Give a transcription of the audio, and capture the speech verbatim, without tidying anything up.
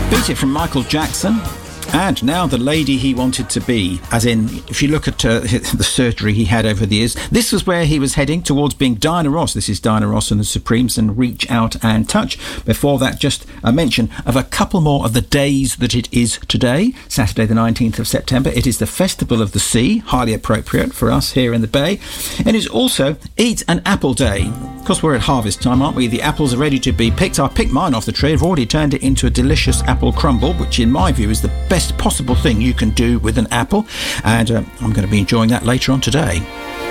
Beat It from Michael Jackson. And now the lady he wanted to be, as in, if you look at uh, the surgery he had over the years, this was where he was heading, towards being Diana Ross. This is Diana Ross and the Supremes and Reach Out and Touch. Before that, just a mention of a couple more of the days that it is today. Saturday the nineteenth of September, it is the Festival of the Sea, highly appropriate for us here in the Bay. And it's also Eat an Apple Day. Of course, we're at harvest time, aren't we? The apples are ready to be picked. I picked mine off the tree. I've already turned it into a delicious apple crumble, which in my view is the best possible thing you can do with an apple, and uh, I'm going to be enjoying that later on today.